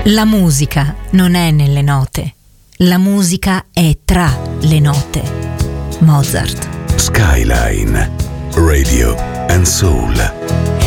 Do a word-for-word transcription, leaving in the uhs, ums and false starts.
La musica non è nelle note, la musica è tra le note. Mozart. Skyline Radio and Soul.